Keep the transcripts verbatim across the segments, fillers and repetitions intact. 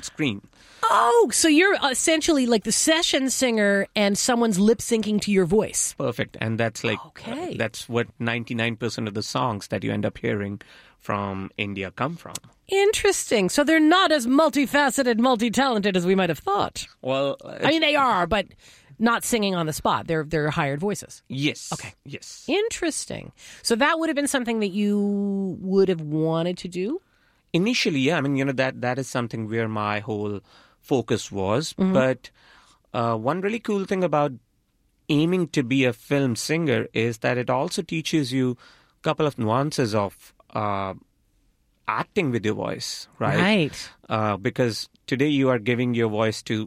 screen. Oh, so you're essentially like the session singer and someone's lip syncing to your voice. Perfect. And that's like, Okay. uh, that's what ninety-nine percent of the songs that you end up hearing from India come from. Interesting. So they're not as multifaceted, multi-talented as we might have thought. Well, I mean, they are, but not singing on the spot. They're they're hired voices. yes. Okay. Yes. Interesting. So that would have been something that you would have wanted to do? Initially, yeah. I mean, you know, that, that is something where my whole focus was. Mm-hmm. But uh, one really cool thing about aiming to be a film singer is that it also teaches you a couple of nuances of uh, acting with your voice, right? Right. Uh, because today you are giving your voice to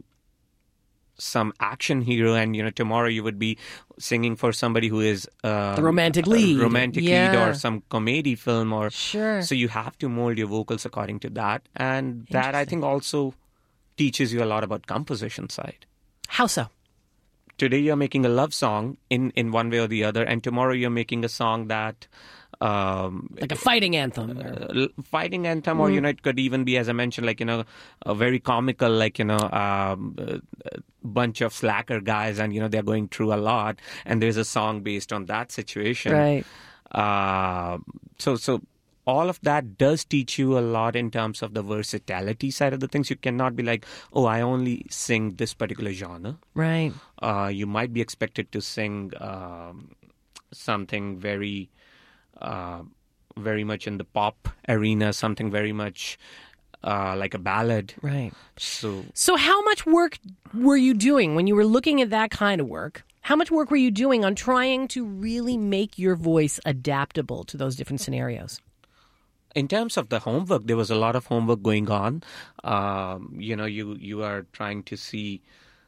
some action hero, and you know tomorrow you would be singing for somebody who is uh, The romantic a lead. romantic Yeah. lead, or some comedy film, or Sure. so you have to mold your vocals according to that, and that I think also teaches you a lot about composition side. How so? Today you're making a love song in in one way or the other, and tomorrow you're making a song that. Um, Like a fighting anthem. or- uh, fighting anthem, or you know, it could even be, as I mentioned, like you know, a very comical, like you know, um, a bunch of slacker guys, and you know, they're going through a lot, and there's a song based on that situation. Right. Uh, so, so all of that does teach you a lot in terms of the versatility side of the things. You cannot be like, oh, I only sing this particular genre. Right. Uh, you might be expected to sing um, something very. Uh, very much in the pop arena, something very much uh, like a ballad. Right. So, So how much work were you doing when you were looking at that kind of work? How much work were you doing on trying to really make your voice adaptable to those different scenarios? in terms of the homework, there was a lot of homework going on. Um, you know, you you are trying to see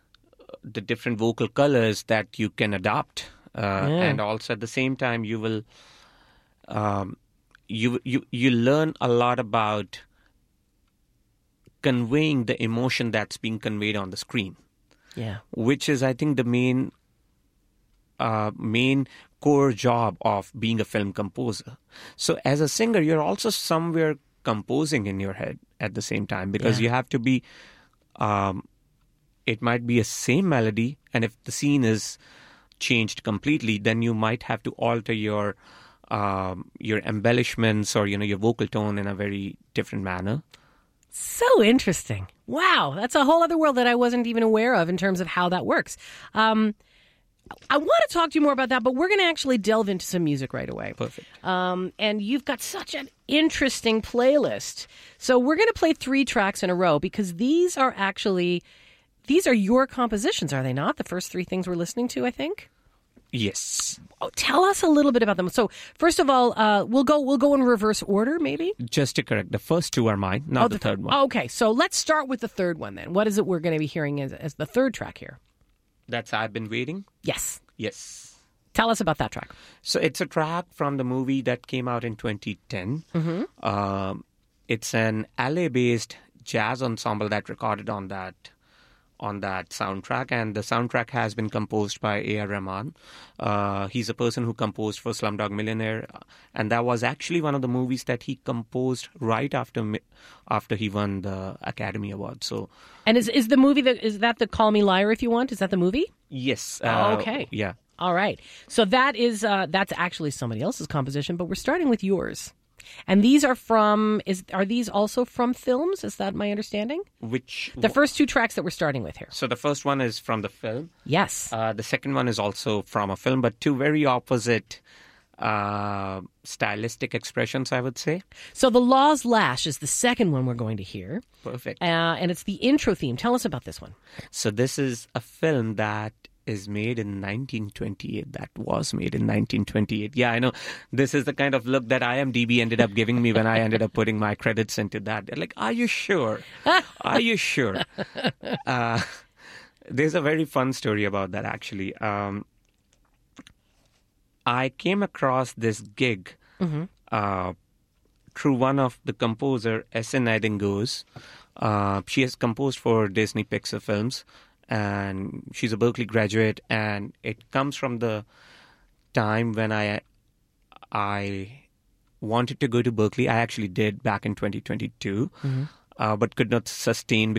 the different vocal colors that you can adopt, uh, Yeah. and also at the same time, you will. Um, you you you learn a lot about conveying the emotion that's being conveyed on the screen, Yeah. which is, I think, the main uh, main core job of being a film composer. So, as a singer, you're also somewhere composing in your head at the same time, because Yeah. you have to be. Um, it might be a same melody, and if the scene is changed completely, then you might have to alter your. Um, your embellishments or, you know, your vocal tone in a very different manner. So interesting. Wow. That's a whole other world that I wasn't even aware of in terms of how that works. Um, I want to talk to you more about that, but we're going to actually delve into some music right away. Perfect. Um, and you've got such an interesting playlist. So we're going to play three tracks in a row because these are actually, these are your compositions, are they not? The first three things we're listening to, I think. Yes. Oh, tell us a little bit about them. So, first of all, uh, we'll go we'll go in reverse order, maybe. Just to correct, the first two are mine, not oh, the, th- third one. Okay, so let's start with the third one then. What is it we're going to be hearing as, as the third track here? That's I've Been Waiting? Yes. Yes. Tell us about that track. So it's a track from the movie that came out in twenty ten. Mm-hmm. Um, it's an L A-based jazz ensemble that recorded on that on that soundtrack, and the soundtrack has been composed by A R. Rahman. Uh, he's a person who composed for Slumdog Millionaire, and that was actually one of the movies that he composed right after mi- after he won the Academy Award. So, And is is the movie that is that the Call Me Liar If You Want? Is that the movie? yes. Oh, Uh, okay. Yeah. All right. So that is uh, that's actually somebody else's composition, but we're starting with yours. And these are from is are these also from films? Is that my understanding? Which The first two tracks that we're starting with here. So the first one is from the film. Yes. Uh, the second one is also from a film, but two very opposite uh, stylistic expressions, I would say. So The Law's Lash is the second one we're going to hear. Perfect. Uh, and it's the intro theme. Tell us about this one. So this is a film that is made in nineteen twenty-eight. That was made in nineteen twenty-eight. Yeah, I know. This is the kind of look that IMDb ended up giving me when I ended up putting my credits into that. They're like, are you sure? Are you sure? Uh, there's a very fun story about that, actually. Um, I came across this gig Mm-hmm. uh, through one of the composer, S N Nightingale. Uh, she has composed for Disney Pixar films, and she's a Berklee graduate, and it comes from the time when I I wanted to go to Berklee. I actually did back in twenty twenty-two, Mm-hmm. uh, but could not sustain